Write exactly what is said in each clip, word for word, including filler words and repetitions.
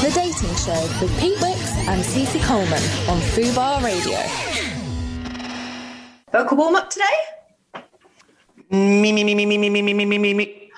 The Dating Show with Pete Wicks and Cece Coleman on Fubar Radio. Vocal warm-up today? Me, me, me, me, me, me, me, me, me, me, me.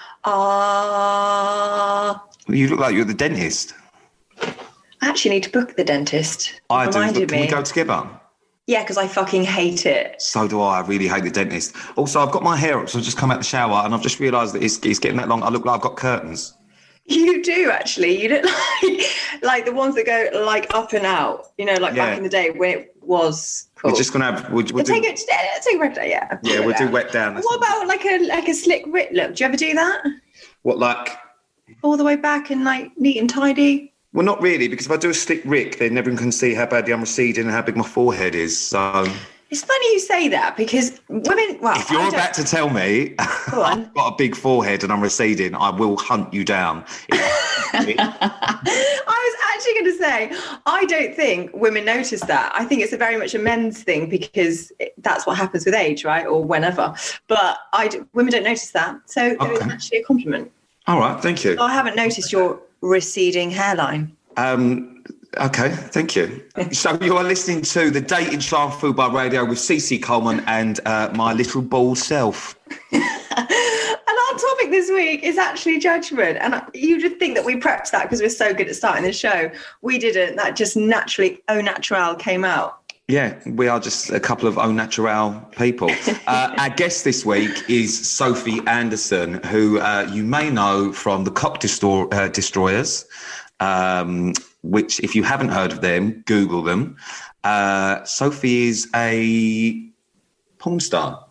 Ah. Uh, You look like you're the dentist. I actually need to book the dentist. I do. Reminded Can me. we go together? Yeah, because I fucking hate it. So do I. I really hate the dentist. Also, I've got my hair up, so I've just come out the shower and I've just realised that it's, it's getting that long. I look like I've got curtains. You do, actually. You look like, like the ones that go like up and out, you know, like Yeah. back in the day when it was cool. We're just going to have... We'll, we'll do, take it, take a wet down, yeah. yeah, we'll do wet down. What about like a like a slick Rit look? Do you ever do that? What, like... All the way back and like neat and tidy? Well, not really, because if I do a slick Rick, then everyone can see how badly I'm receding and how big my forehead is, so... It's funny you say that because women... Well, If you're I about to tell me I've got a big forehead and I'm receding, I will hunt you down. I was actually going to say, I don't think women notice that. I think it's a very much a men's thing because it, that's what happens with age, right? Or whenever. But I, d- women don't notice that. So it was Okay. actually a compliment. All right, thank you. I haven't noticed your receding hairline. Um, okay, thank you. So you are listening to The Dating Show on Fubar Radio with Cece Coleman and uh, my little bald self. And our topic this week is actually judgment. And you just think that we prepped that because we're so good at starting the show. We didn't. That just naturally, au naturel came out. Yeah, we are just a couple of au natural people. Uh, our guest this week is Sophie Anderson, who uh, you may know from the Cock Destroy- uh, Destroyers, um, which if you haven't heard of them, Google them. Uh, Sophie is a porn star.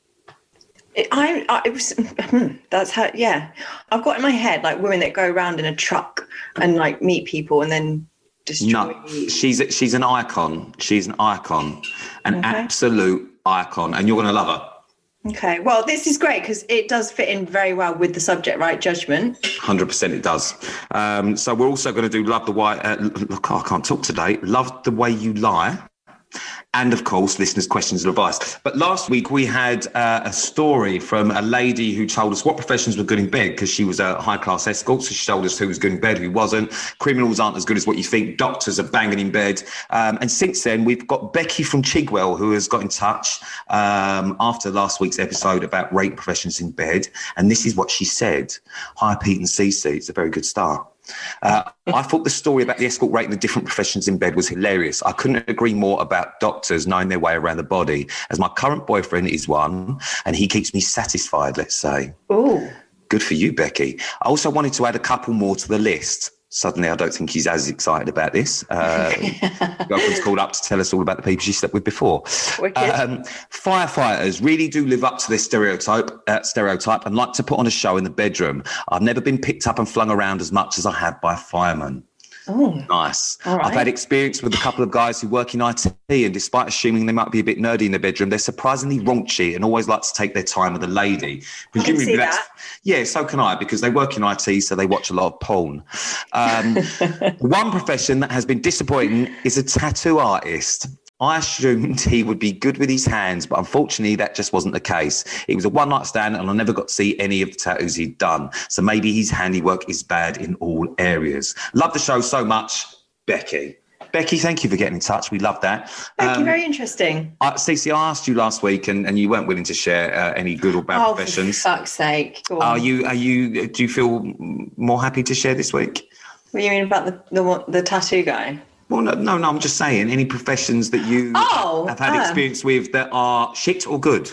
It, I, I, it was, that's how, yeah. I've got in my head like women that go around in a truck and like meet people and then destroy. No, she's she's an icon. She's an icon, an Okay. absolute icon, and you're going to love her. Okay, well, this is great because it does fit in very well with the subject, right? Judgment. one hundred percent it does. Um, so we're also going to do Love the Way... Uh, look, I can't talk today. Love the Way You Lie. And, of course, listeners' questions and advice. But last week we had uh, a story from a lady who told us what professions were good in bed because she was a high-class escort. So she told us who was good in bed, who wasn't. Criminals aren't as good as what you think. Doctors are banging in bed. Um, and since then, we've got Becky from Chigwell who has got in touch um, after last week's episode about rape professions in bed. And this is what she said. Hi, Pete and Cece. It's a very good start. Uh, I thought the story about the escort rate and the different professions in bed was hilarious. I couldn't agree more about doctors knowing their way around the body, as my current boyfriend is one, and he keeps me satisfied, let's say. Ooh. Good for you, Becky. I also wanted to add a couple more to the list. Suddenly, I don't think he's as excited about this. Uh, girlfriend's called up to tell us all about the people she slept with before. Um, firefighters really do live up to this stereotype, uh, stereotype and like to put on a show in the bedroom. I've never been picked up and flung around as much as I have by firemen. Oh, Nice. All right. I've had experience with a couple of guys who work in I T, and despite assuming they might be a bit nerdy in the bedroom, they're surprisingly raunchy and always like to take their time with a lady. Presumably see that's- that. Yeah, so can I, because they work in I T, so they watch a lot of porn. Um, one profession that has been disappointing is a tattoo artist. I assumed he would be good with his hands, but unfortunately that just wasn't the case. It was a one-night stand and I never got to see any of the tattoos he'd done. So maybe his handiwork is bad in all areas. Love the show so much, Becky. Becky, thank you for getting in touch. We love that. Becky, Um, very interesting. uh, Cece, I asked you last week and, and you weren't willing to share uh, any good or bad Oh, professions. for fuck's sake. Go on. Are you, are you, do you feel more happy to share this week? What do you mean about the, the, one- the tattoo guy? Well, no, no, no, I'm just saying any professions that you Oh, have had um, experience with that are shit or good.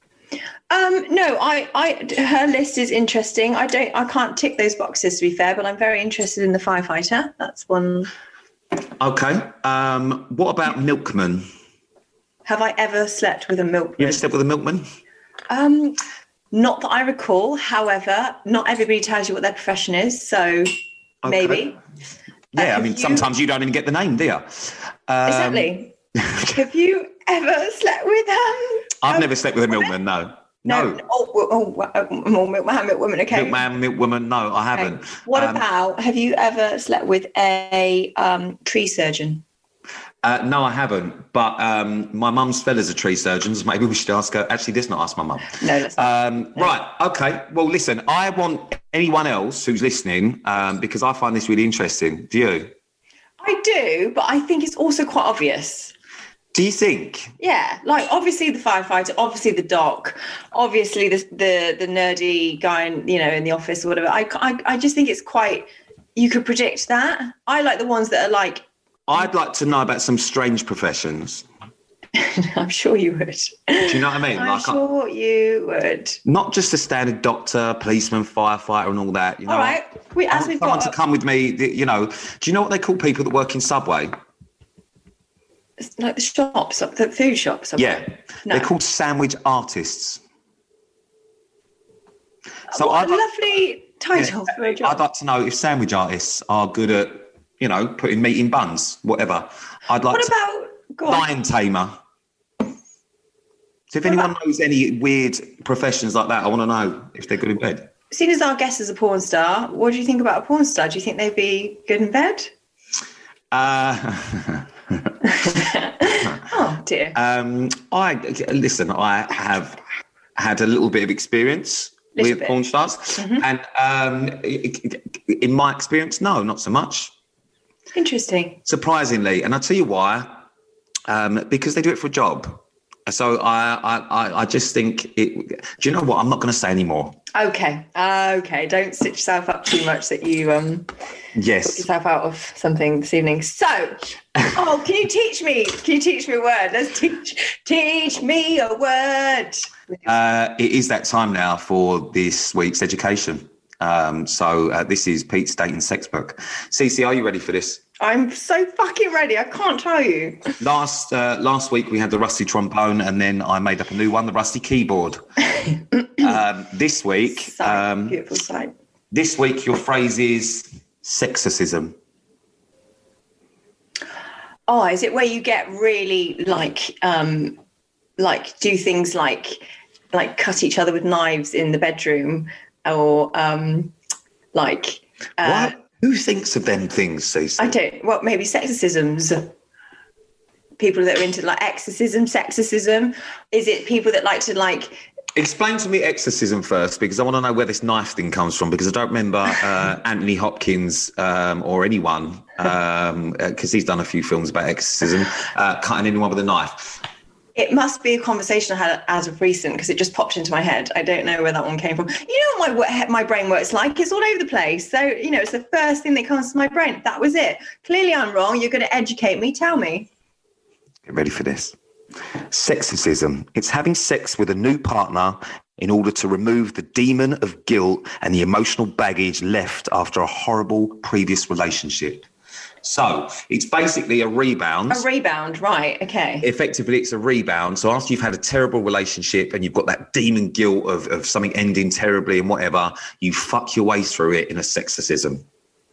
Um, no, I, I, her list is interesting. I don't, I can't tick those boxes to be fair, but I'm very interested in the firefighter. That's one. Okay. Um, what about milkman? Have I ever slept with a milkman? You ever slept with a milkman? Um, not that I recall. However, not everybody tells you what their profession is, so maybe. Yeah, Uh, I have mean, you- sometimes you don't even get the name, do you? Um, Exactly. Have you ever slept with um? I've um, never slept with a milkman, no. No. No. Oh, oh, oh, oh, oh milkman, milkwoman. Okay. Milkman, milkwoman, no, I Okay. haven't. What Um, about? Have you ever slept with a um tree surgeon? Uh, no, I haven't. But um, my mum's fella's a tree surgeon, so maybe we should ask her. Actually, let's not ask my mum. No, let's not. Um, right, okay. Well, listen, I want anyone else who's listening, um, because I find this really interesting. Do you? I do, but I think it's also quite obvious. Do you think? Yeah, like obviously the firefighter, obviously the doc, obviously the the, the nerdy guy, in, you know, in the office or whatever. I, I I just think it's quite. You could predict that. I like the ones that are like. I'd like to know about some strange professions. I'm sure you would. Do you know what I mean? I'm like, sure you would. Not just a standard doctor, policeman, firefighter, and all that. You know, All right. We, I as want we've someone got to come with me. You know, do you know what they call people that work in Subway? like the shops, like the food shops. Yeah, no. they're called sandwich artists. So what I'd a like, lovely title yeah, for a job. I'd like to know if sandwich artists are good at, you know, putting meat in buns, whatever. I'd like What to, about go on. lion tamer. So if anyone about- knows any weird professions like that, I want to know if they're good in bed. Seeing as our guest is a porn star, what do you think about a porn star? Do you think they'd be good in bed? Uh, Oh dear. um, I listen. I have had a little bit of experience Little with bit. porn stars, Mhm. and um, in my experience, no, not so much. Interesting. Surprisingly, and I'll tell you why. Um, because they do it for a job. So I, I, I just think it. Do you know what? I'm not going to say any more. Okay. Okay. Don't stitch yourself up too much that you um put Yes. yourself out of something this evening. So, oh, can you teach me? Can you teach me a word? Let's teach teach me a word. Uh, it is that time now for this week's education. Um, so uh, this is Pete's dating sex book. Cece, are you ready for this? I'm so fucking ready. I can't tell you. Last uh, last week we had the rusty trombone, and then I made up a new one, the rusty keyboard. um, this week, Sight, um, beautiful sight. this week your phrase is sexorcism. Oh, is it where you get really like um like do things like like cut each other with knives in the bedroom or um like uh, what? Who thinks of them things, Cece? I don't well maybe sexorcisms. People that are into like exorcism, sexorcism. Is it people that like to like Explain to me exorcism first, because I want to know where this knife thing comes from, because I don't remember uh, Anthony Hopkins um, or anyone, because um, uh, he's done a few films about exorcism, uh, cutting anyone with a knife. it must be a conversation I had as of recent because it just popped into my head. I don't know where that one came from. You know what my my brain works like? It's all over the place. So, you know, it's the first thing that comes to my brain. That was it. Clearly I'm wrong. You're going to educate me. Tell me. Get ready for this. Sexorcism. It's having sex with a new partner in order to remove the demon of guilt and the emotional baggage left after a horrible previous relationship. So it's basically a rebound. A rebound, right, okay. Effectively, it's a rebound. So after you've had a terrible relationship and you've got that demon guilt of, of something ending terribly and whatever, you fuck your way through it in a sexorcism.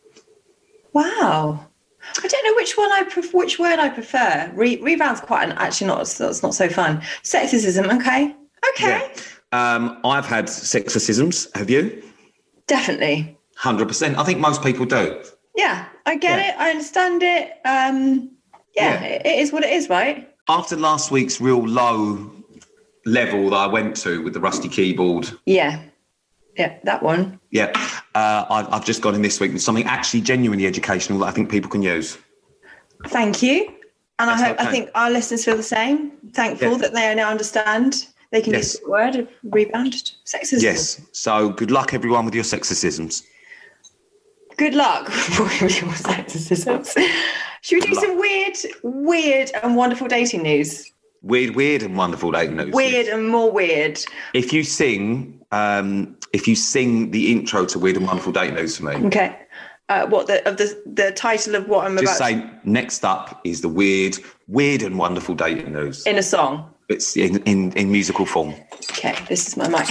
Wow. I don't know which one I pref- which word I prefer. Re- rebound's quite an, actually not that's not so fun. Sexorcism, okay. Okay. Yeah. Um, I've had sexorcisms. Have you? Definitely. one hundred percent. I think most people do. Yeah, I get Yeah. it. I understand it. Um, yeah, Yeah. It, it is what it is, right? After last week's real low level that I went to with the rusty keyboard, Yeah. Yeah, that one. yeah, uh, I've, I've just gone in this week with something actually genuinely educational that I think people can use. Thank you. And That's I hope okay. I think our listeners feel the same. Thankful Yeah. that they now understand they can Yes. use the word of rebound sexism. Yes. So good luck, everyone, with your sexorcisms. Good luck with your sexisms. Should we do Good luck. some weird, weird and wonderful dating news? Weird, weird, and wonderful dating news. Weird and more weird. If you sing, um, if you sing the intro to Weird and Wonderful Dating News for me, Okay. Uh, what the of the the title of what I'm just about say next up is the weird, weird and wonderful dating news. in a song. It's in, in, in musical form. Okay, this is my mic.